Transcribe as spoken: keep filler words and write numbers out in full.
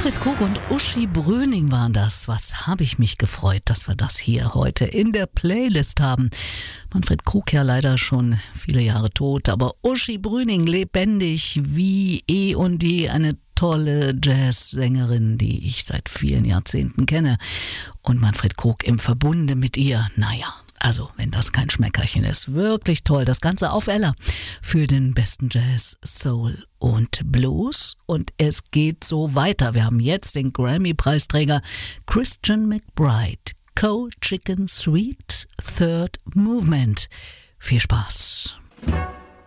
Manfred Krug und Uschi Brüning waren das. Was habe ich mich gefreut, dass wir das hier heute in der Playlist haben. Manfred Krug ja leider schon viele Jahre tot, aber Uschi Brüning lebendig wie eh und je, eine tolle Jazzsängerin, die ich seit vielen Jahrzehnten kenne. Und Manfred Krug im Verbunde mit ihr, naja. Also, wenn das kein Schmeckerchen ist, wirklich toll. Das Ganze auf Ella für den besten Jazz, Soul und Blues. Und es geht so weiter. Wir haben jetzt den Grammy-Preisträger Christian McBride, Cold Chicken Sweet, Third Movement. Viel Spaß.